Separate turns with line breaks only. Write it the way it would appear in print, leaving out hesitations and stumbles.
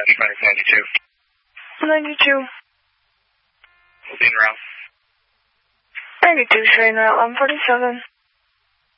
92.
We'll be in route.
92, train route 147.